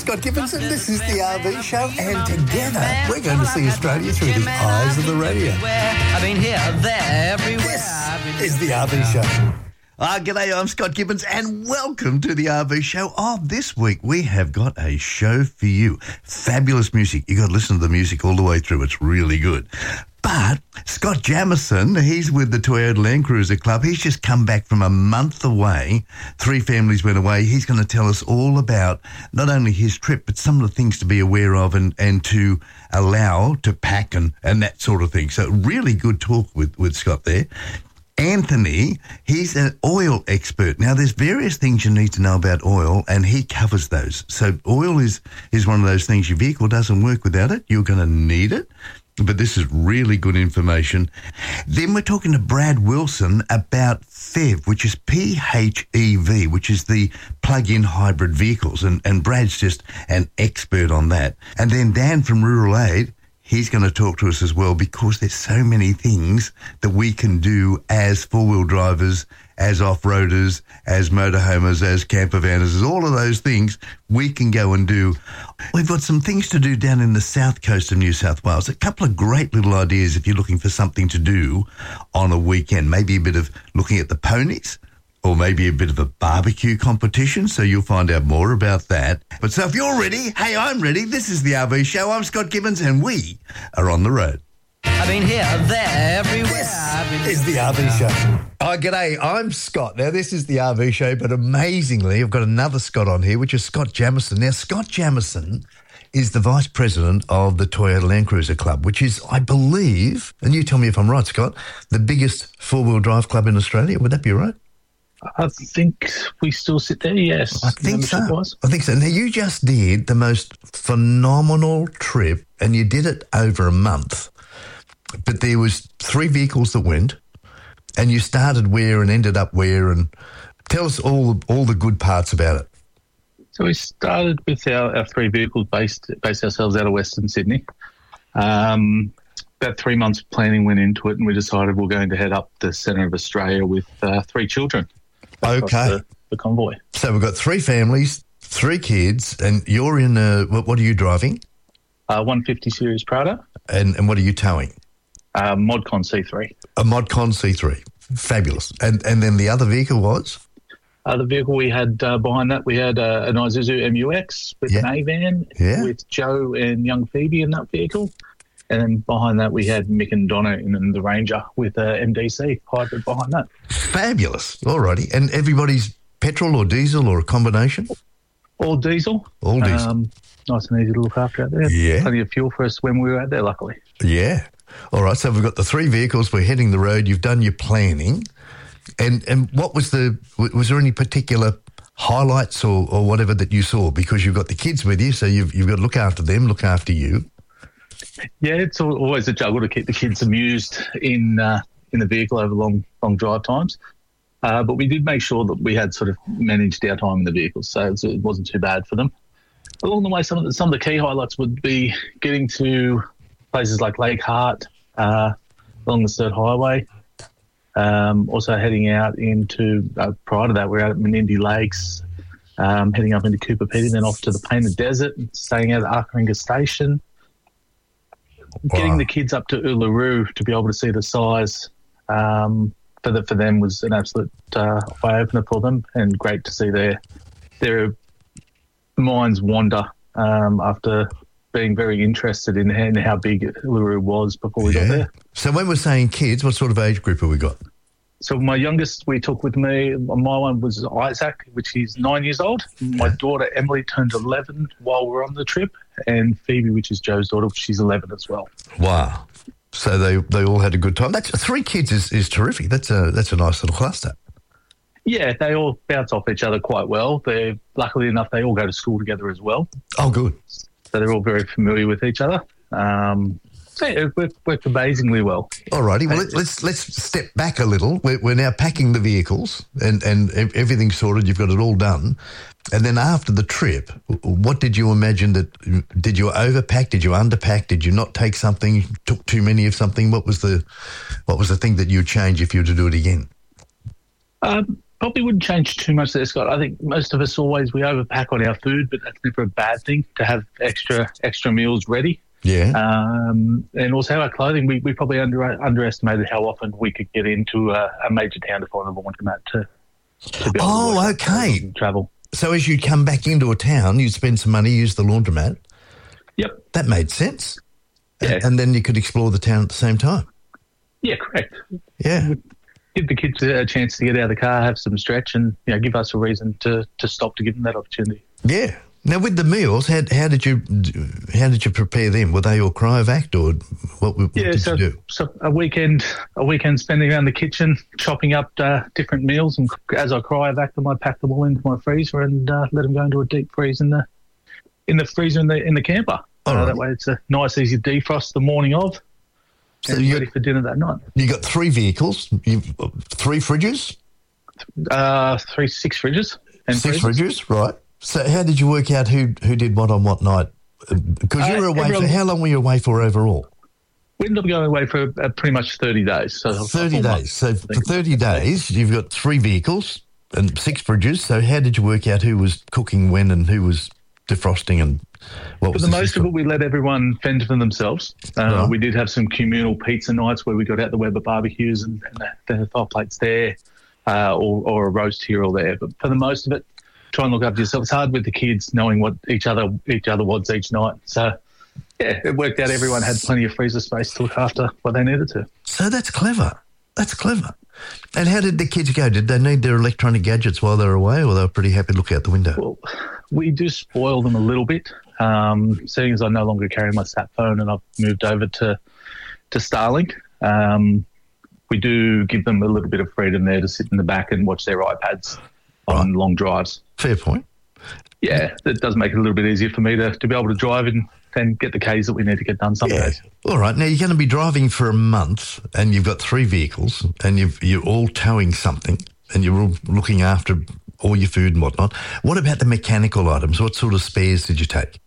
Scott Gibbons, and this is the RV Show, and together we're going to see Australia through the eyes of the radio. I've been here, there, everywhere. This is the RV Show. G'day, I'm Scott Gibbons, and welcome to the RV Show. This week we have got a show for you. Fabulous music. You got to listen to the music all the way through. It's really good. But Scott Jamieson, he's with the Toyota Land Cruiser Club. He's just come back from a month away. 3 families went away. He's going to tell us all about not only his trip, but some of the things to be aware of and to allow to pack and that sort of thing. So really good talk with Scott there. Anthony, he's an oil expert. Now, there's various things you need to know about oil, and he covers those. So oil is one of those things. Your vehicle doesn't work without it. You're going to need it. But this is really good information. Then we're talking to Brad Wilson about PHEV, which is PHEV, which is the plug-in hybrid vehicles. And Brad's just an expert on that. And then Dan from Rural Aid, he's going to talk to us as well, because there's so many things that we can do as four-wheel drivers, as off-roaders, as motorhomers, as camper vanners, as all of those things we can go and do. We've got some things to do down in the south coast of New South Wales. A couple of great little ideas if you're looking for something to do on a weekend. Maybe a bit of looking at the ponies, or maybe a bit of a barbecue competition, so you'll find out more about that. But so if you're ready, hey, I'm ready. This is the RV Show. I'm Scott Gibbons, and we are on the road. I've been here, there, everywhere. This is the RV Show. G'day, I'm Scott. Now, this is the RV Show, but amazingly, I've got another Scott on here, which is Scott Jamieson. Now, Scott Jamieson is the Vice President of the Toyota Land Cruiser Club, which is, I believe, and you tell me if I'm right, Scott, the biggest four-wheel drive club in Australia. Would that be right? I think we still sit there, yes. I think so. I think so. Now, you just did the most phenomenal trip, and you did it over a month. But there was 3 vehicles that went, and you started where and ended up where, and tell us all the good parts about it. So we started with our 3 vehicles, based ourselves out of Western Sydney. About 3 months planning went into it, and we decided we're going to head up the centre of Australia with 3 children. Okay. The convoy. So we've got 3 families, 3 kids, and you're in what are you driving? 150 Series Prado. And what are you towing? Modcon C3. A Modcon C3. Fabulous. And then the other vehicle was? The vehicle we had behind that, we had an Isuzu MUX with an A-van with Joe and young Phoebe in that vehicle. And then behind that, we had Mick and Donna in the Ranger with a MDC hybrid behind that. Fabulous. All righty. And everybody's petrol or diesel or a combination? All diesel. All diesel. Nice and easy to look after out there. Yeah. Plenty of fuel for us when we were out there, luckily. Yeah. All right. So we've got the 3 vehicles. We're heading the road. You've done your planning. And what was there any particular highlights or whatever that you saw? Because you've got the kids with you, so you've got to look after them, look after you. Yeah, it's always a juggle to keep the kids amused in the vehicle over long drive times. But we did make sure that we had sort of managed our time in the vehicle, so it wasn't too bad for them. Along the way, some of the key highlights would be getting to places like Lake Hart, along the Sturt Highway. Also heading out into, prior to that, we're out at Menindee Lakes, heading up into Cooper Pedy, then off to the Painted Desert, staying out at Arkaringa Station. Getting the kids up to Uluru to be able to see the size for them was an absolute eye-opener for them, and great to see their minds wander after being very interested in how big Uluru was before we got there. So when we're saying kids, what sort of age group have we got? So my youngest we took with me, my one was Isaac, which is 9 years old. My daughter Emily turned 11 while we were on the trip, and Phoebe, which is Joe's daughter, she's 11 as well. Wow. So they all had a good time. That's 3 kids is terrific. That's a nice little cluster. Yeah, they all bounce off each other quite well. Luckily enough, they all go to school together as well. Oh, good. So they're all very familiar with each other. It worked amazingly well. All righty. Well, let's step back a little. We're now packing the vehicles and everything's sorted. You've got it all done. And then after the trip, what did you imagine did you overpack? Did you underpack? Did you not take something? Took too many of something? What was the thing that you'd change if you were to do it again? Probably wouldn't change too much there, Scott. I think most of us we overpack on our food, but that's never a bad thing to have extra meals ready. Yeah. And also our clothing, we probably underestimated how often we could get into a major town to find a laundromat to be able to work and travel. So as you come back into a town, you'd spend some money, use the laundromat. Yep. That made sense. Yeah. And then you could explore the town at the same time. Yeah, correct. Yeah. Give the kids a chance to get out of the car, have some stretch, and give us a reason to stop to give them that opportunity. Yeah. Now with the meals, how did you prepare them? Were they all cryovac or what did you do? So a weekend spending around the kitchen, chopping up different meals, and as I cryovac them, I pack them all into my freezer and let them go into a deep freeze in the freezer in the camper. Right. That way, it's a nice, easy defrost the morning of. So and ready for dinner that night. You got 3 vehicles, 3 fridges? 6 fridges. And 6 fridges, right. So how did you work out who did what on what night? Because you were away for, how long were you away for overall? We ended up going away for pretty much 30 days. So 30 days. So for 30 days, you've got 3 vehicles and 6 fridges. So how did you work out who was cooking when and who was defrosting and what was the most of it, we let everyone fend for themselves. Right. We did have some communal pizza nights where we got out the Weber barbecues and the fire plates there or a roast here or there. But for the most of it, try and look after yourself. It's hard with the kids knowing what each other wants each night. So, yeah, it worked out. Everyone had plenty of freezer space to look after what they needed to. So that's clever. That's clever. And how did the kids go? Did they need their electronic gadgets while they were away, or they were pretty happy to look out the window? Well, we do spoil them a little bit. Seeing as I no longer carry my sat phone and I've moved over to Starlink, we do give them a little bit of freedom there to sit in the back and watch their iPads on long drives. Fair point. Yeah, it does make it a little bit easier for me to be able to drive and get the Ks that we need to get done some days. All right. Now, you're going to be driving for a month and you've got 3 vehicles and you're all towing something and you're all looking after all your food and whatnot. What about the mechanical items? What sort of spares did you take?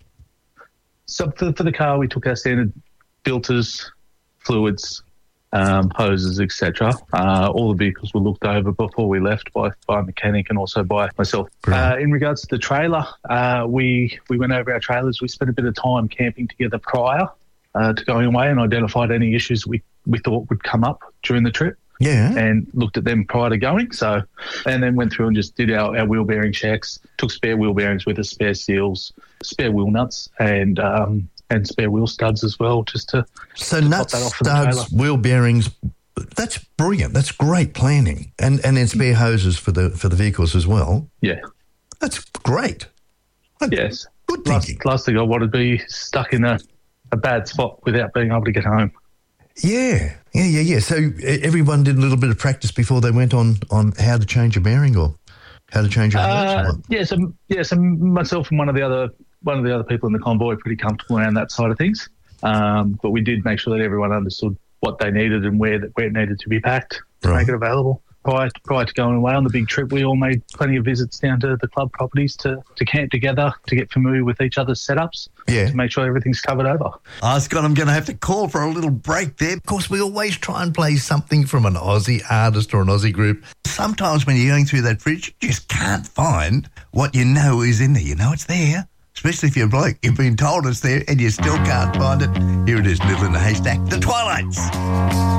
So for the car, we took our standard filters, fluids, hoses, etc. All the vehicles were looked over before we left by a mechanic and also by myself. In regards to the trailer, we went over our trailers. We spent a bit of time camping together prior to going away and identified any issues we thought would come up during the trip. Yeah. And looked at them prior to going. So, and then went through and just did our wheel bearing checks, took spare wheel bearings with us, spare seals, spare wheel nuts, and spare wheel studs as well, just to nuts, studs, wheel bearings. That's brilliant. That's great planning, and then spare hoses for the vehicles as well. Yeah, that's great. Yes, good thinking. Last thing I wanted to be stuck in a bad spot without being able to get home. Yeah. So everyone did a little bit of practice before they went on how to change a bearing or how to change a hose. So myself and one of the other people in the convoy are pretty comfortable around that side of things. But we did make sure that everyone understood what they needed and where it needed to be packed to make it available. Prior to going away on the big trip, we all made plenty of visits down to the club properties to camp together, to get familiar with each other's setups, to make sure everything's covered over. Scott, I'm going to have to call for a little break there. Of course, we always try and play something from an Aussie artist or an Aussie group. Sometimes when you're going through that fridge, you just can't find what you know is in there. You know it's there, especially if you're a bloke. You've been told it's there and you still can't find it. Here it is, Little in the Haystack, The Twilights.